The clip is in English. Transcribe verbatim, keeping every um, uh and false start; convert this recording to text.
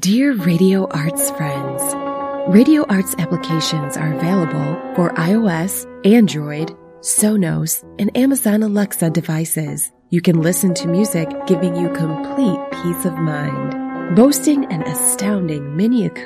Dear Radio Arts friends, Radio Arts applications are available for iOS, Android, Sonos, and Amazon Alexa devices. You can listen to music giving you complete peace of mind. Boasting an astounding mini acoustic